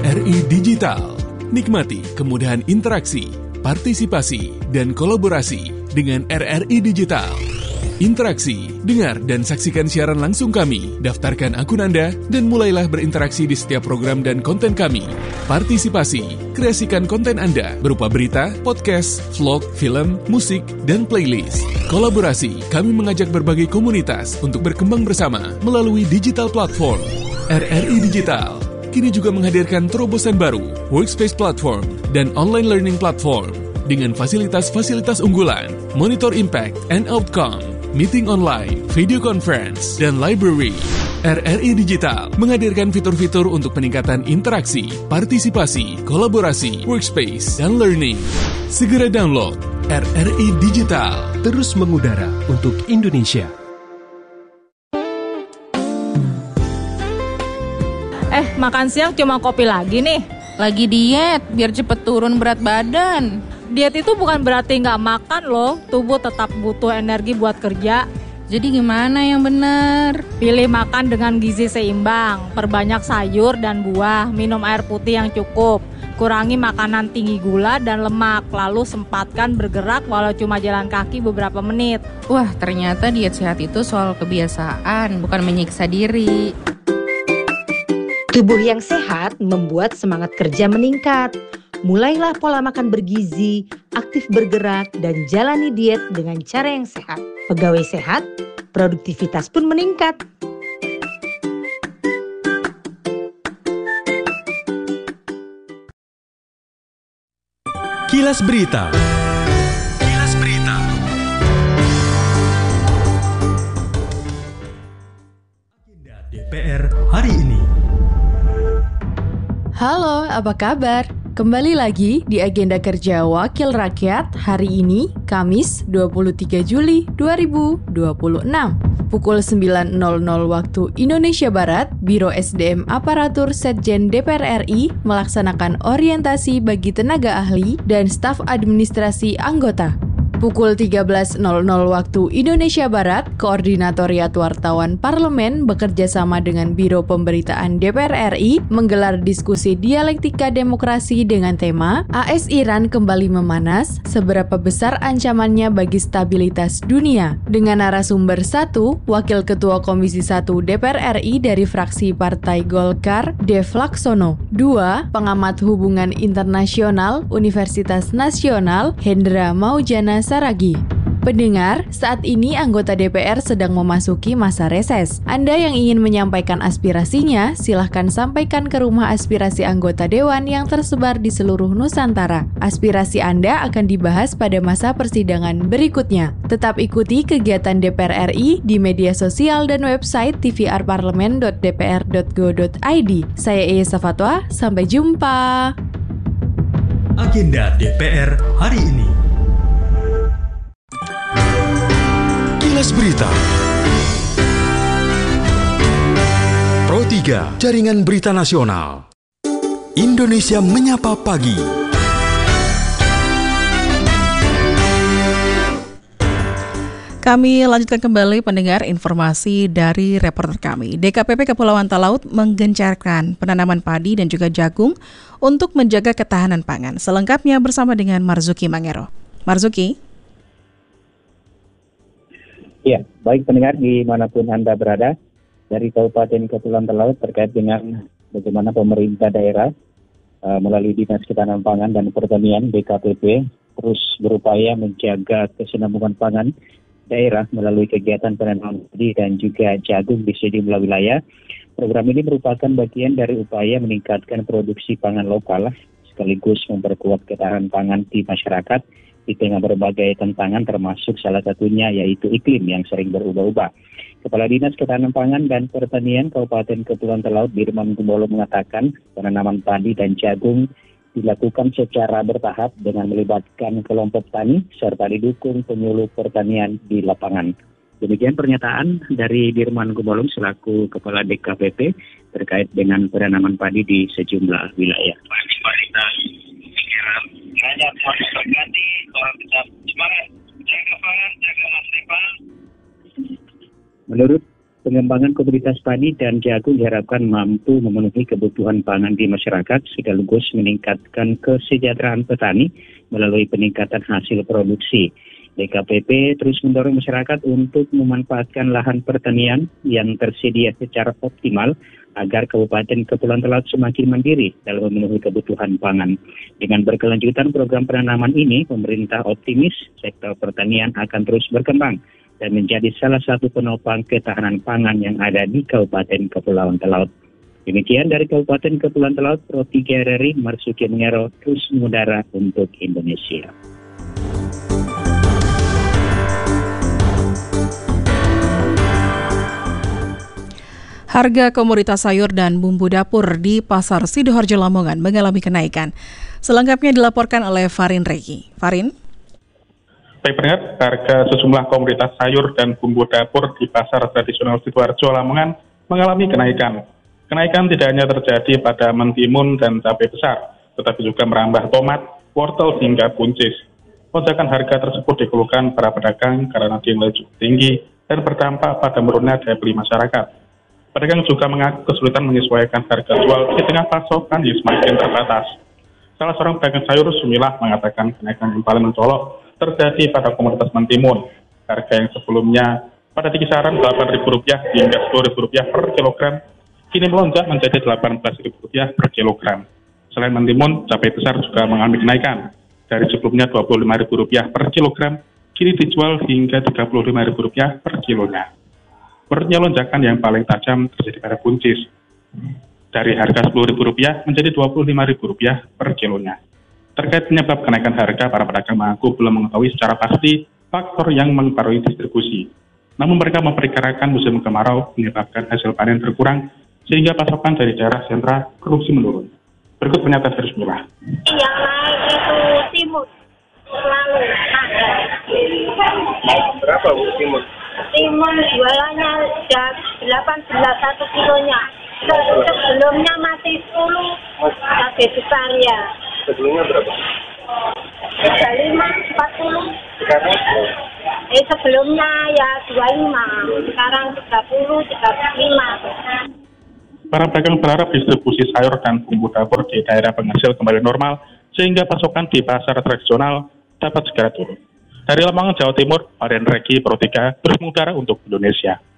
RRI Digital. Nikmati kemudahan interaksi, partisipasi, dan kolaborasi dengan RRI Digital. Interaksi, dengar dan saksikan siaran langsung kami, daftarkan akun Anda, dan mulailah berinteraksi di setiap program dan konten kami. Partisipasi, kreasikan konten Anda berupa berita, podcast, vlog, film, musik, dan playlist. Kolaborasi, kami mengajak berbagai komunitas untuk berkembang bersama melalui digital platform. RRI Digital kini juga menghadirkan terobosan baru, workspace platform, dan online learning platform dengan fasilitas-fasilitas unggulan, monitor impact and outcome, meeting online, video conference, dan library. RRI Digital menghadirkan fitur-fitur untuk peningkatan interaksi, partisipasi, kolaborasi, workspace, dan learning. Segera download RRI Digital. Terus mengudara untuk Indonesia. Makan siang cuma kopi lagi nih. Lagi diet, biar cepet turun berat badan. Diet itu bukan berarti nggak makan loh. Tubuh tetap butuh energi buat kerja. Jadi gimana yang benar? Pilih makan dengan gizi seimbang. Perbanyak sayur dan buah. Minum air putih yang cukup. Kurangi makanan tinggi gula dan lemak. Lalu sempatkan bergerak walau cuma jalan kaki beberapa menit. Wah, ternyata diet sehat itu soal kebiasaan, bukan menyiksa diri. Tubuh yang sehat membuat semangat kerja meningkat. Mulailah pola makan bergizi, aktif bergerak, dan jalani diet dengan cara yang sehat. Pegawai sehat, produktivitas pun meningkat. Kilas Berita. Kilas Berita. Agenda DPR hari ini. Halo, apa kabar? Kembali lagi di Agenda Kerja Wakil Rakyat hari ini, Kamis 23 Juli 2026. Pukul 9.00 waktu Indonesia Barat, Biro SDM Aparatur Setjen DPR RI melaksanakan orientasi bagi tenaga ahli dan staf administrasi anggota. Pukul 13.00 waktu Indonesia Barat, Koordinatoriat Wartawan Parlemen bekerja sama dengan Biro Pemberitaan DPR RI menggelar diskusi dialektika demokrasi dengan tema AS Iran kembali memanas, seberapa besar ancamannya bagi stabilitas dunia. Dengan narasumber 1, Wakil Ketua Komisi 1 DPR RI dari fraksi Partai Golkar, Dev Laksono. 2, Pengamat Hubungan Internasional Universitas Nasional, Hendra Maujana Saragi. Pendengar, saat ini anggota DPR sedang memasuki masa reses. Anda yang ingin menyampaikan aspirasinya, silahkan sampaikan ke rumah aspirasi anggota Dewan yang tersebar di seluruh Nusantara. Aspirasi Anda akan dibahas pada masa persidangan berikutnya. Tetap ikuti kegiatan DPR RI di media sosial dan website tvrparlemen.dpr.go.id. Saya Esa Fatwa, sampai jumpa. Agenda DPR hari ini. Kilas Berita. Pro 3, Jaringan Berita Nasional. Indonesia Menyapa Pagi. Kami lanjutkan kembali pendengar informasi dari reporter kami. DKPP Kepulauan Talaut menggencarkan penanaman padi dan juga jagung untuk menjaga ketahanan pangan. Selengkapnya bersama dengan Marzuki Mangero. Marzuki. Ya, baik pendengar dimanapun Anda berada, dari Kabupaten Kepulauan Talaut terkait dengan bagaimana pemerintah daerah melalui Dinas Ketahanan Pangan dan Pertanian DKPP terus berupaya menjaga kesinambungan pangan daerah melalui kegiatan penanaman padi dan juga jagung di sejumlah wilayah. Program ini merupakan bagian dari upaya meningkatkan produksi pangan lokal sekaligus memperkuat ketahanan pangan di masyarakat di tengah berbagai tantangan termasuk salah satunya yaitu iklim yang sering berubah-ubah. Kepala Dinas Ketahanan Pangan dan Pertanian Kabupaten Kepulauan Talaut Dirman Gembolo mengatakan penanaman padi dan jagung dilakukan secara bertahap dengan melibatkan kelompok tani serta didukung penyuluh pertanian di lapangan. Demikian pernyataan dari Dirman Gembolo selaku Kepala DKPP terkait dengan penanaman padi di sejumlah wilayah. Hanya proses berganti, orang tetap semangat, jaga pangan, jaga masa depan. Menurut Pengembangan komoditas padi dan jagung diharapkan mampu memenuhi kebutuhan pangan di masyarakat sekaligus meningkatkan kesejahteraan petani melalui peningkatan hasil produksi. DKPP terus mendorong masyarakat untuk memanfaatkan lahan pertanian yang tersedia secara optimal agar Kabupaten Kepulauan Talaut semakin mandiri dalam memenuhi kebutuhan pangan. Dengan berkelanjutan program penanaman ini, pemerintah optimis sektor pertanian akan terus berkembang dan menjadi salah satu penopang ketahanan pangan yang ada di Kabupaten Kepulauan Talaut. Demikian dari Kabupaten Kepulauan Talaut, Pro 3 RRI Marzuki Mengero terus mengudara untuk Indonesia. Harga komoditas sayur dan bumbu dapur di Pasar Sidoarjo Lamongan mengalami kenaikan. Selengkapnya dilaporkan oleh Farin Regi. Farin? Baik pendengar, harga sejumlah komoditas sayur dan bumbu dapur di Pasar Tradisional Sidoarjo Lamongan mengalami kenaikan. Kenaikan tidak hanya terjadi pada mentimun dan cabai besar, tetapi juga merambah tomat, wortel hingga buncis. Lonjakan harga tersebut dikeluhkan para pedagang karena dinilai cukup tinggi dan berdampak pada menurunnya daya beli masyarakat. Pedagang juga mengaku kesulitan menyesuaikan harga jual di tengah pasokan yang semakin terbatas. Salah seorang pedagang sayur Sumilah mengatakan kenaikan yang paling mencolok terjadi pada komoditas mentimun. Harga yang sebelumnya pada kisaran Rp8.000 hingga Rp10.000 per kilogram, kini melonjak menjadi Rp18.000 per kilogram. Selain mentimun, cabai besar juga mengalami kenaikan. Dari sebelumnya Rp25.000 per kilogram, kini dijual hingga Rp35.000 per kilonya. Menurutnya lonjakan yang paling tajam terjadi pada buncis. Dari harga Rp10.000 menjadi Rp25.000 per kilonya. Terkait penyebab kenaikan harga, para pedagang mengaku belum mengetahui secara pasti faktor yang mempengaruhi distribusi. Namun mereka memperkirakan musim kemarau menyebabkan hasil panen berkurang sehingga pasokan dari daerah sentra produksi menurun. Berikut pernyataan dari Sumilah. Yang naik itu timun, selalu Berapa Bu timun? timun jualannya sudah 18 satu kilonya. Sebelumnya masih 10 cabai besar ya. Sebelumnya berapa? 35, 40. Sekarang? Sebelumnya ya 25, sekarang 30, 35. Para pedagang berharap distribusi sayur dan bumbu dapur di daerah penghasil kembali normal sehingga pasokan di pasar tradisional dapat segera turun. Dari Lamongan, Jawa Timur, Farin Regi, Pro 3, terus mengudara untuk Indonesia.